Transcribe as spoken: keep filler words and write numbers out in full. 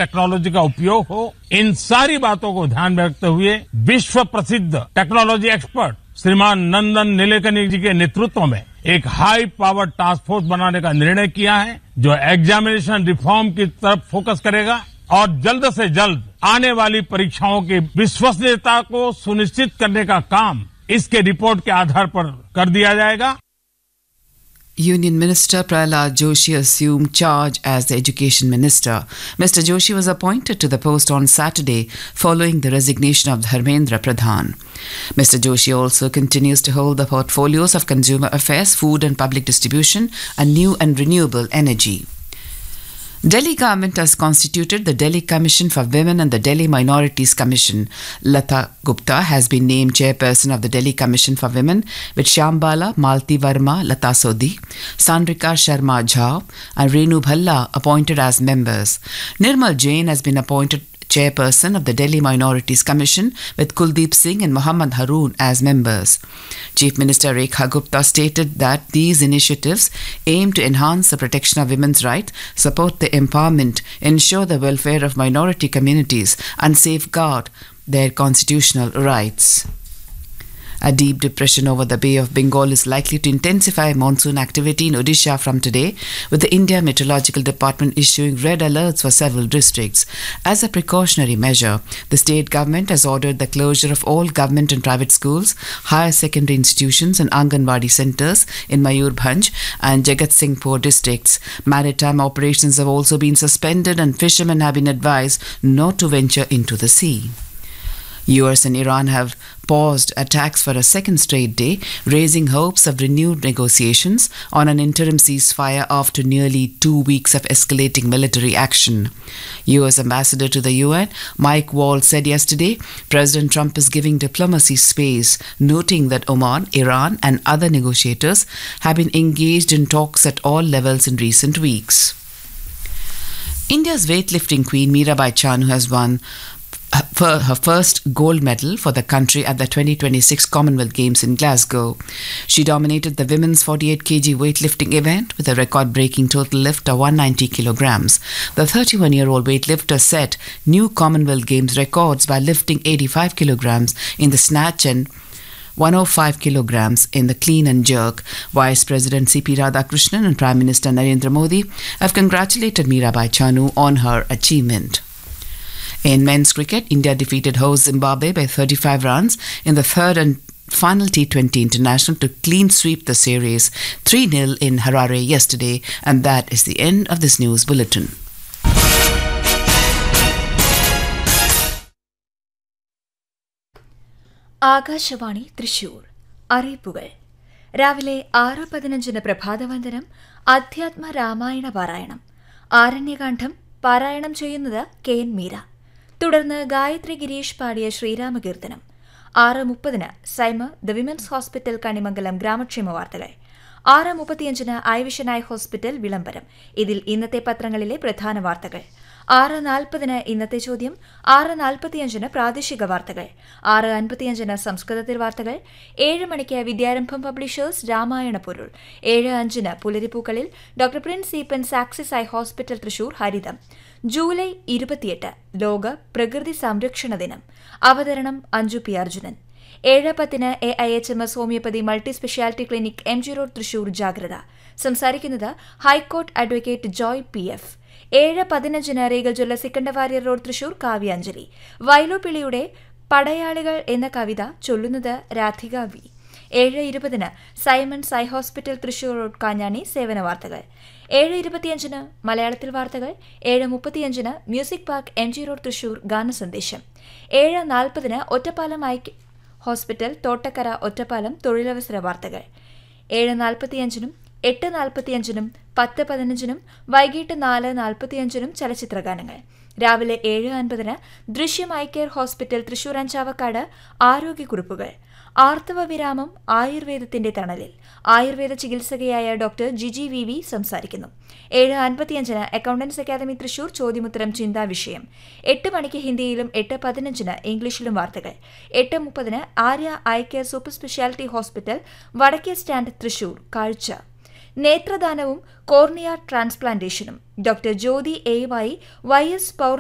Technology का उपयोग हो, इन सारी बातों को ध्यान में रखते हुए विश्व प्रसिद्ध टेक्नोलॉजी एक्सपर्ट श्रीमान नंदन नीलेकनी जी के नेतृत्व में एक हाई पावर टास्क फोर्स बनाने का निर्णय किया है, जो एग्जामिनेशन रिफॉर्म की तरफ फोकस करेगा और जल्द से जल्द आने वाली परीक्षाओं की विश्वसनीयता को सुनिश्चित करने का काम इसके रिपोर्ट के आधार पर कर दिया जाएगा। Union Minister Prahlad Joshi assumed charge as the Education Minister. Mister Joshi was appointed to the post on Saturday following the resignation of Dharmendra Pradhan. Mister Joshi also continues to hold the portfolios of Consumer Affairs, Food and Public Distribution and New and Renewable Energy. Delhi government has constituted the Delhi Commission for Women and the Delhi Minorities Commission. Lata Gupta has been named chairperson of the Delhi Commission for Women, with Shambhala Malti Verma Lata Sodhi, Sandrika Sharma Jha and Renu Bhalla appointed as members. Nirmal Jain has been appointed chairperson of the Delhi Minorities Commission, with Kuldeep Singh and Mohammad Haroon as members. Chief Minister Rekha Gupta stated that these initiatives aim to enhance the protection of women's rights, support the empowerment, ensure the welfare of minority communities, and safeguard their constitutional rights. A deep depression over the Bay of Bengal is likely to intensify monsoon activity in Odisha from today, with the India Meteorological Department issuing red alerts for several districts. As a precautionary measure, the state government has ordered the closure of all government and private schools, higher secondary institutions and Anganwadi centres in Mayurbhanj and Jagat Singhpur districts. Maritime operations have also been suspended and fishermen have been advised not to venture into the sea. U S and Iran have paused attacks for a second straight day, raising hopes of renewed negotiations on an interim ceasefire after nearly two weeks of escalating military action. U S Ambassador to the U N, Mike Waltz, said yesterday President Trump is giving diplomacy space, noting that Oman, Iran and other negotiators have been engaged in talks at all levels in recent weeks. India's weightlifting queen Mirabai Chanu has won for her first gold medal for the country at the twenty twenty-six Commonwealth Games in Glasgow. She dominated the women's forty-eight kilogram weightlifting event with a record-breaking total lift of one hundred ninety kilograms. The thirty-one-year-old weightlifter set new Commonwealth Games records by lifting eighty-five kilograms in the snatch and one hundred five kilograms in the clean and jerk. Vice President C P Radhakrishnan and Prime Minister Narendra Modi have congratulated Mirabai Chanu on her achievement. In men's cricket, India defeated host Zimbabwe by thirty-five runs in the third and final T twenty international to clean sweep the series three nil in Harare yesterday. And that is the end of this news bulletin. Akashvani Thrissur അറിയിപ്പുകൾ. രാവിലെ ആറ് പതിനഞ്ചിന് പ്രഭാതവന്ദനം, അധ്യാത്മ രാമായണ പാരായണം, ആരണ്യകാന്ഡം പാരായണം ചെയ്യുന്നത് K N Meera. തുടർന്ന് ഗായത്രി ഗിരീഷ് പാടിയ ശ്രീരാമകീർത്തനം. ആറ് മുപ്പതിന് Saima the women's hospital Kanimangalam ഗ്രാമക്ഷേമ വാർത്തകൾ. ആറ് മുപ്പത്തിയഞ്ചിന് ഐവിഷൻ ഐ ഹോസ്പിറ്റൽ വിളംബരം. ഇതിൽ ഇന്നത്തെ പത്രങ്ങളിലെ പ്രധാന വാർത്തകൾ. ആറ് നാൽപ്പതിന് ഇന്നത്തെ ചോദ്യം. ആറ് നാൽപ്പത്തിയഞ്ചിന് പ്രാദേശിക വാർത്തകൾ. ആറ് അൻപത്തിയഞ്ചിന് സംസ്കൃതത്തിൽ വാർത്തകൾ. ഏഴ് മണിക്ക് വിദ്യാരംഭം പബ്ലിഷേഴ്സ് രാമായണ പൊരുൾ. ഏഴ് അഞ്ചിന് പുലരിപ്പൂക്കളിൽ doctor Prince Eappen's axis eye hospital Thrissur ഹരിതം. ജൂലൈ ഇരുപത്തിയെട്ട് ലോക പ്രകൃതി സംരക്ഷണ ദിനം. അവതരണം അഞ്ജു പി അർജുനൻ. ഏഴ് പത്തിന് A I H M S homeopathy multi speciality clinic M G road Thrissur ജാഗ്രത. സംസാരിക്കുന്നത് high court advocate Joy P F. ഏഴ് പതിനഞ്ചിന് റീഗൽ ജ്വല്ല സിക്കണ്ടവാര്യർ റോഡ് തൃശൂർ കാവ്യാഞ്ജലി. വയലോപ്പിള്ളിയുടെ പടയാളികൾ എന്ന കവിത ചൊല്ലുന്നത് രാധിക വി. ഏഴ് ഇരുപതിന് Symons eye hospital Thrissur road Kanjani സേവന വാർത്തകൾ. ഏഴ് ഇരുപത്തിയഞ്ചിന് മലയാളത്തിൽ വാർത്തകൾ. ഏഴ് മുപ്പത്തിയഞ്ചിന് music park M G road Thrissur ഗാനസന്ദേശം. ഏഴ് നാൽപ്പതിന് ഒറ്റപ്പാലം ഐ ഹോസ്പിറ്റൽ തോട്ടക്കര ഒറ്റപ്പാലം തൊഴിലവസര വാർത്തകൾ. ഏഴ് നാൽപ്പത്തിയഞ്ചിനും എട്ട് നാൽപ്പത്തിയഞ്ചിനും പത്ത് പതിനഞ്ചിനും വൈകിട്ട് നാല് നാൽപ്പത്തിയഞ്ചിനും ചലച്ചിത്രഗാനങ്ങൾ. രാവിലെ ഏഴ് അൻപതിന് ദൃശ്യം ഐ കെയർ ഹോസ്പിറ്റൽ തൃശൂർ അഞ്ചാവക്കാട് ആരോഗ്യക്കുറിപ്പുകൾ. ആർത്തവ വിരാമം ആയുർവേദത്തിന്റെ തണലിൽ Ayurveda ചികിത്സകയായ doctor Jiji V V സംസാരിക്കുന്നു. ഏഴ് അൻപത്തിയഞ്ചിന് അക്കൌണ്ടൻസ് അക്കാദമി തൃശൂർ ചോദ്യമുത്തരം ചിന്താ വിഷയം. എട്ട് മണിക്ക് ഹിന്ദിയിലും എട്ട് പതിനഞ്ചിന് ഇംഗ്ലീഷിലും വാർത്തകൾ. എട്ട് മുപ്പതിന് Arya eye care super speciality hospital വടക്കേ സ്റ്റാൻഡ് തൃശൂർ കാഴ്ച. നേത്രദാനവും cornea ട്രാൻസ്പ്ലാന്റേഷനും doctor Jyothi A Y Y S പൗർ